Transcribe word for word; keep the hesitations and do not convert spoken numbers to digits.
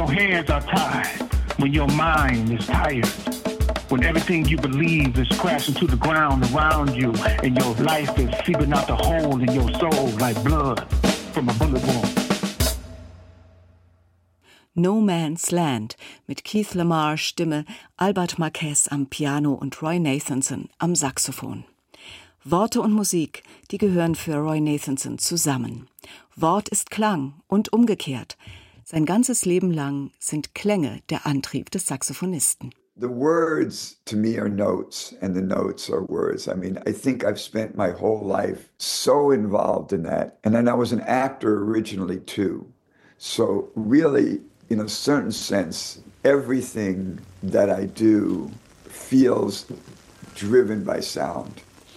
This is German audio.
your hands are tied, when your mind is tired, when everything you believe is crashing to the ground around you, and your life is seeping out the hole in your soul like blood from a bullet wound. No Man's Land mit Keith Lamar's Stimme, Albert Marquez am Piano und Roy Nathanson am Saxophon. Worte und Musik, die gehören für Roy Nathanson zusammen. Wort ist Klang und umgekehrt. Sein ganzes Leben lang sind Klänge der Antrieb des Saxophonisten. The words to me are notes and the notes are words. I mean, I think I've spent my whole life so involved in that. And then I was an actor originally too. So really, in a certain sense, everything that I do feels driven by sound.